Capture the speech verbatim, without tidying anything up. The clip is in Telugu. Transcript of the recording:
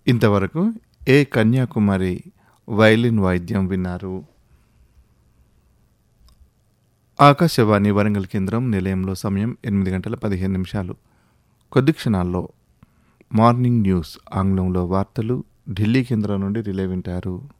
ఇంతవరకు ఏ కన్యాకుమారి వైలిన్ వాయిద్యం విన్నారు. ఆకాశవాణి వరంగల్ కేంద్రం నిలయంలో సమయం ఎనిమిది గంటల పదిహేను నిమిషాలు. కొద్ది క్షణాల్లో మార్నింగ్ న్యూస్ ఆంగ్లంలో వార్తలు ఢిల్లీ కేంద్రం నుండి రిలే వింటారు.